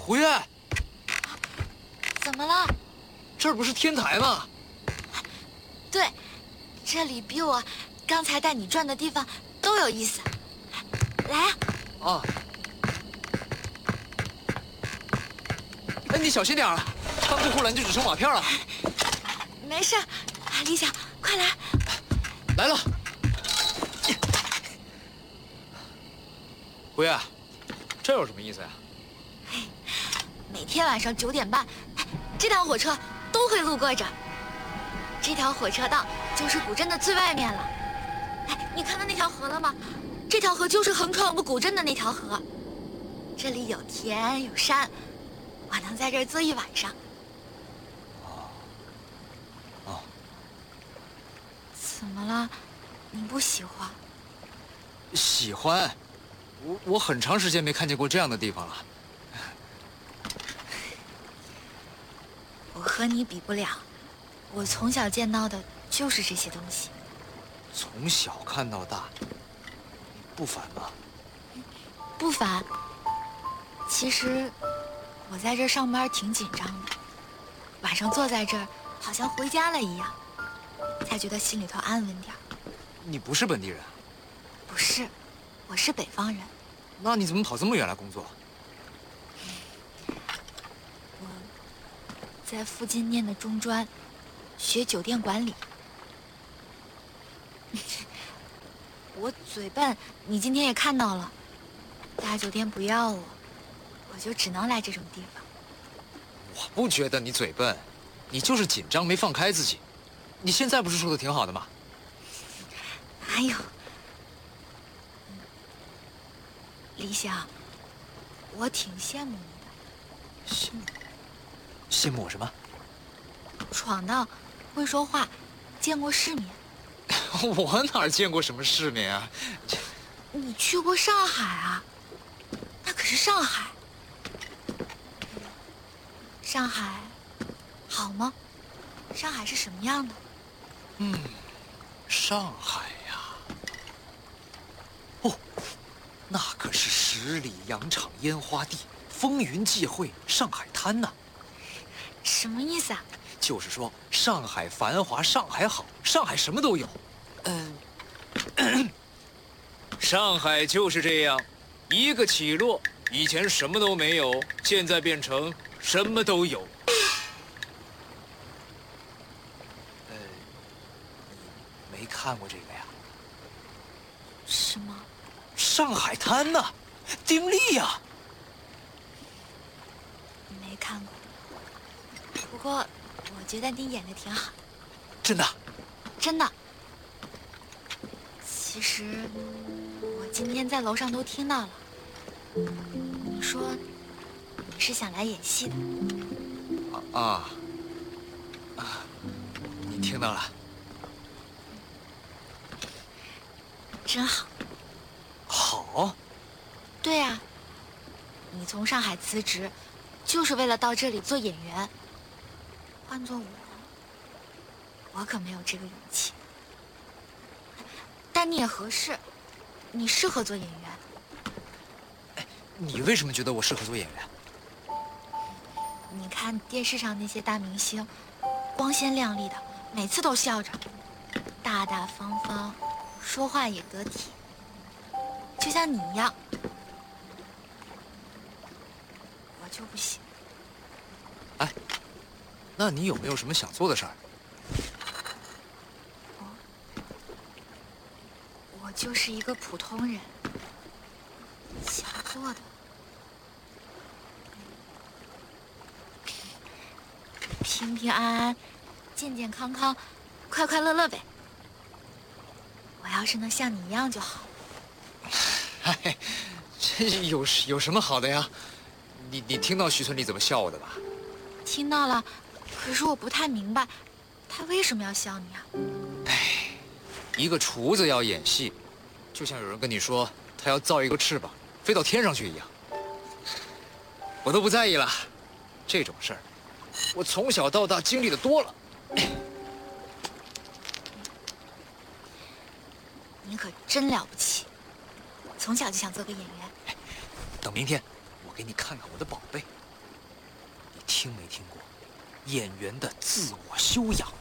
胡月， 怎么了？ 这儿不是天台吗？ 对，这里比我刚才带你转的地方都有意思。来啊！ 啊！哎，你小心点啊！翻过护栏就只剩瓦片了。 没事，李想，快来！ 来了。胡月，这有什么意思呀？ 每天晚上9点半，这趟火车都会路过这儿。这条火车道就是古镇的最外面了。哎，你看到那条河了吗？这条河就是横穿我们古镇的那条河。这里有田有山，我能在这儿坐一晚上。 哦。 怎么了？你不喜欢？ 喜欢。我很长时间没看见过这样的地方了。 我和你比不了，我从小见到的就是这些东西。 从小看到大，不烦吗？ 不烦。其实我在这儿上班挺紧张的，晚上坐在这儿好像回家了一样，才觉得心里头安稳点儿。 你不是本地人？ 不是，我是北方人。 那你怎么跑这么远来工作？ 我在附近念的中专，学酒店管理。我嘴笨，你今天也看到了，大酒店不要我，我就只能来这种地方。 我不觉得你嘴笨，你就是紧张没放开自己。你现在不是说的挺好的吗？ 哪有？李想，我挺羡慕你的。 羡慕？羡慕我什么？ 闯荡，会说话，见过世面。 我哪儿见过什么世面啊？ 你去过上海啊？那可是上海。上海好吗？上海是什么样的？ 上海呀。哦，那可是10里洋场烟花地，风云际会，上海滩呐。 什么意思啊？ 就是说，上海繁华，上海好，上海什么都有。上海就是这样，一个起落，以前什么都没有，现在变成什么都有。你没看过这个呀？ 什么？ 上海滩呐，丁力呀。 没看过。不过，我觉得你演的挺好。 真的？ 真的。其实，我今天在楼上都听到了。你说你是想来演戏的。 你听到了？ 真好。 好？ 对呀，你从上海辞职，就是为了到这里做演员。换做我可没有这个勇气。但你也合适，你适合做演员。 你为什么觉得我适合做演员？ 你看电视上那些大明星，光鲜亮丽的，每次都笑着，大大方方，说话也得体，就像你一样。我就不行。 哎，那你有没有什么想做的事儿？ 我就是一个普通人，想做的平平安安、健健康康、快快乐乐呗。我要是能像你一样就好。 嗨，这有什么好的呀？你听到徐村里怎么笑我的吧？ 听到了，可是我不太明白，他为什么要笑你啊？ 一个厨子要演戏，就像有人跟你说他要造一个翅膀飞到天上去一样。我都不在意了，这种事儿，我从小到大经历的多了。 你可真了不起，从小就想做个演员。 等明天，我给你看看我的宝贝。 听没听过演员的自我修养？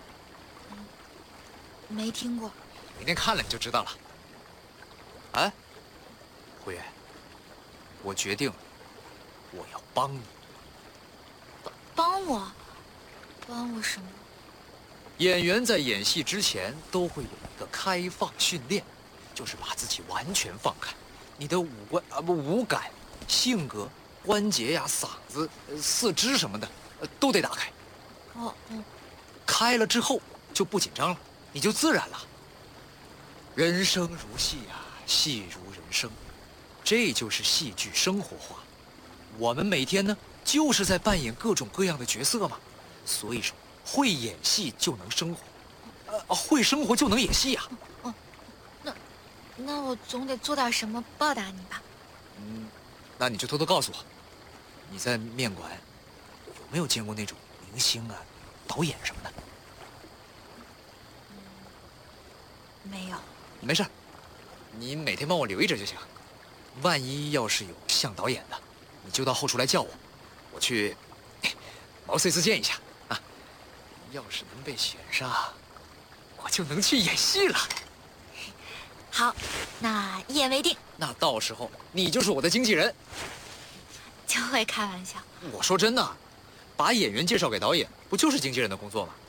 没听过。 明天看了你就知道了。哎，胡月，我决定了，我要帮你。 帮我？帮我什么？ 演员在演戏之前都会有一个开放训练，就是把自己完全放开，你的五感、性格、关节呀、嗓子、四肢什么的，都得打开。 哦。 开了之后就不紧张了，你就自然了。人生如戏啊，戏如人生，这就是戏剧生活化。我们每天呢，就是在扮演各种各样的角色嘛。所以说，会演戏就能生活，会生活就能演戏呀。 那我总得做点什么报答你吧？ 那你就偷偷告诉我，你在面馆有没有见过那种明星啊、导演什么的？ 没有。 没事，你每天帮我留意着就行。万一要是有像导演的，你就到后厨来叫我，我去毛遂自荐一下啊。要是能被选上，我就能去演戏了。 好，那一言为定。 那到时候你就是我的经纪人。 就会开玩笑。 我说真的，把演员介绍给导演，不就是经纪人的工作吗？